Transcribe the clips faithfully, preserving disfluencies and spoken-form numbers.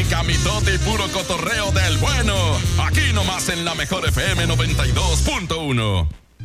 música, mitote y puro cotorreo del bueno. Aquí nomás en la mejor F M noventa y dos punto uno.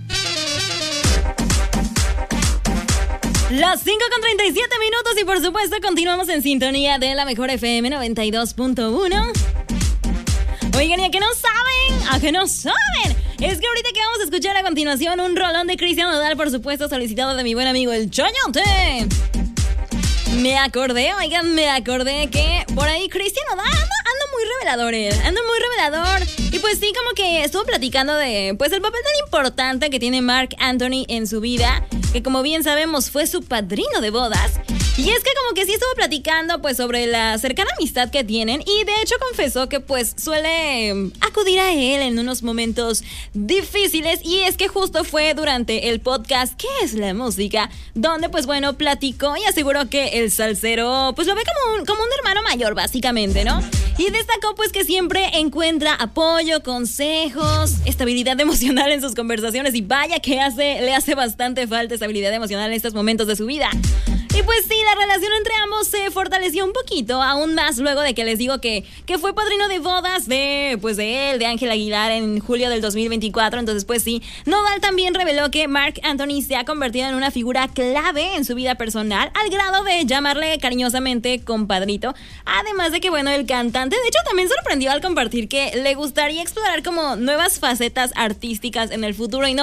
Las cinco con treinta y siete minutos y por supuesto continuamos en sintonía de la mejor F M noventa y dos punto uno. Oigan, ¿y a qué no saben? ¿A qué no saben? Es que ahorita que vamos a escuchar a continuación un rolón de Cristian Nodal, por supuesto, solicitado de mi buen amigo el Chayote. Me acordé, oigan, me acordé que por ahí Cristian Nodal anda, anda muy revelador, él, anda muy revelador. Y pues sí, como que estuvo platicando de, pues, el papel tan importante que tiene Marc Anthony en su vida, que como bien sabemos fue su padrino de bodas. Y es que como que sí estuvo platicando pues sobre la cercana amistad que tienen y de hecho confesó que pues suele acudir a él en unos momentos difíciles y es que justo fue durante el podcast ¿Qué es la música? Donde pues bueno platicó y aseguró que el salsero pues lo ve como un, como un hermano mayor básicamente, ¿no? Y destacó pues que siempre encuentra apoyo, consejos, estabilidad emocional en sus conversaciones y vaya que hace, le hace bastante falta estabilidad emocional en estos momentos de su vida. Y pues sí, la relación entre ambos se fortaleció un poquito, aún más luego de que les digo que, que fue padrino de bodas de, pues de él, de Ángel Aguilar en julio del dos mil veinticuatro. Entonces pues sí, Nodal también reveló que Marc Anthony se ha convertido en una figura clave en su vida personal, al grado de llamarle cariñosamente compadrito. Además de que bueno, el cantante de hecho también sorprendió al compartir que le gustaría explorar como nuevas facetas artísticas en el futuro y no